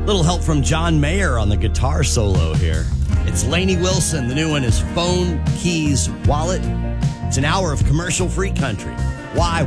Little help from John Mayer on the guitar solo here. It's Lainey Wilson. The new one is Phone, Keys, Wallet. It's an hour of commercial-free country. Why?